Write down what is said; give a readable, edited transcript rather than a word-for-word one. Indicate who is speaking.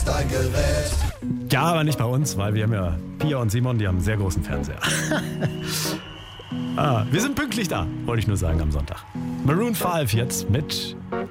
Speaker 1: ist dein Gerät.
Speaker 2: Ja, aber nicht bei uns, weil wir haben ja Pia und Simon, die haben einen sehr großen Fernseher. Wir sind pünktlich da, wollte ich nur sagen, am Sonntag. Maroon 5 jetzt mit